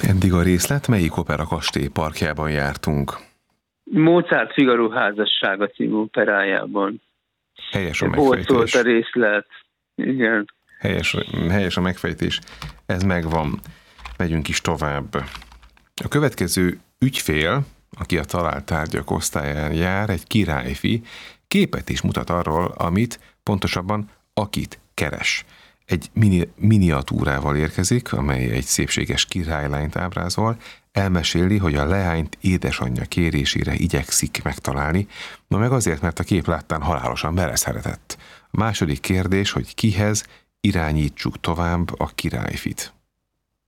Eddig a részlet melyik opera kastély parkjában jártunk? Mozart Figaro házassága című operájában. Helyes a Hol szólt megfejtés. a részlet? Igen. Helyes a megfejtés. Ez megvan. Megyünk is tovább. A következő ügyfél, aki a talált tárgyak osztályán jár, egy királyfi, képet is mutat arról, amit, pontosabban akit keres. Egy miniatúrával érkezik, amely egy szépséges királylányt ábrázol, elmeséli, hogy a leányt édesanyja kérésére igyekszik megtalálni, na meg azért, mert a kép láttán halálosan beleszeretett. A második kérdés, hogy kihez irányítsuk tovább a királyfit.